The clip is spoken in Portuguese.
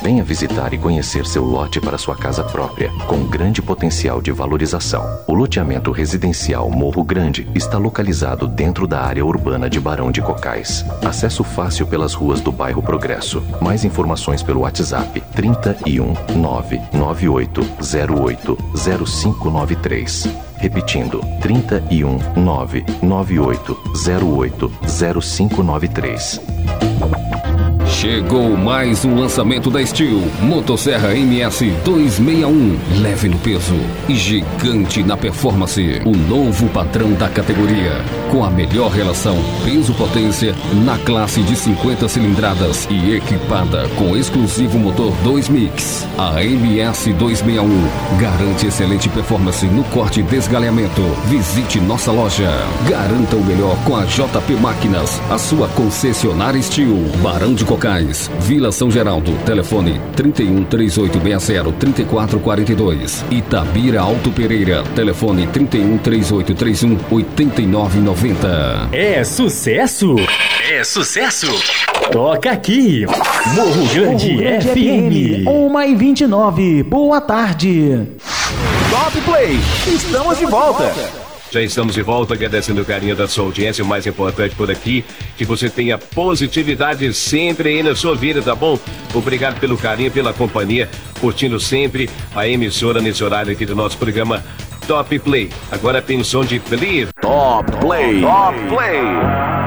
Venha visitar e conhecer seu lote para sua casa própria, com grande potencial de valorização. O loteamento residencial Morro Grande está localizado dentro da área urbana de Barão de Cocais. Acesso fácil pelas ruas do bairro Progresso. Mais informações pelo WhatsApp 31 998 08 0593. Repetindo, 31 998 08 0593. Chegou mais um lançamento da Steel, Motosserra MS 261, leve no peso e gigante na performance. O novo padrão da categoria, com a melhor relação peso-potência na classe de 50 cilindradas e equipada com exclusivo motor 2 mix. A MS 261 garante excelente performance no corte e desgalhamento. Visite nossa loja. Garanta o melhor com a JP Máquinas, a sua concessionária Steel. Barão de Cocais, Vila São Geraldo, telefone 31 3860 3442. Itabira Alto Pereira, telefone 31 3831 8990. É sucesso? É sucesso? Toca aqui, Morro Grande FM 1h29, boa tarde. Top Play, estamos de volta. Já estamos de volta, agradecendo o carinho da sua audiência. O mais importante por aqui, que você tenha positividade sempre aí na sua vida, tá bom? Obrigado pelo carinho, pela companhia, curtindo sempre a emissora nesse horário aqui do nosso programa Top Play. Agora tem o som de Believe. Top Play. Top Play.